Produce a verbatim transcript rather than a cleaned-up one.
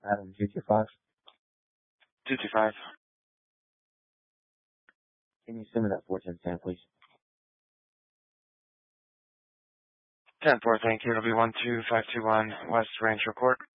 Adam two two five. two two five. Can you send me that four ten stand, please? ten four, thank you. It'll be one two five two one West Rancho Court.